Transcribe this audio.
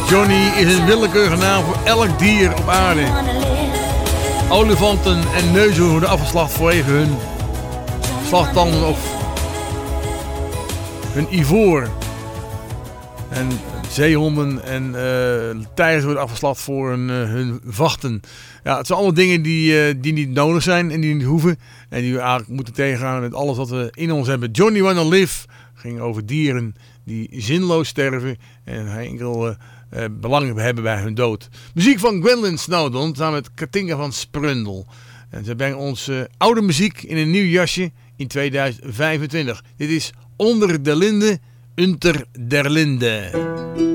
Johnny is een willekeurige naam voor elk dier op aarde. Olifanten en neuzen worden afgeslacht vanwege hun slagtanden of hun ivoor. En zeehonden en tijgers worden afgeslacht voor hun vachten. Ja, het zijn allemaal dingen die niet nodig zijn en die niet hoeven. En die we eigenlijk moeten tegengaan met alles wat we in ons hebben. Johnny Wanna Live ging over dieren die zinloos sterven en enkel belang hebben bij hun dood. Muziek van Gwendolyn Snowdon samen met Katinka van Sprundel. En ze brengen ons oude muziek in een nieuw jasje in 2025. Dit is Onder de Linde, Unter der Linde.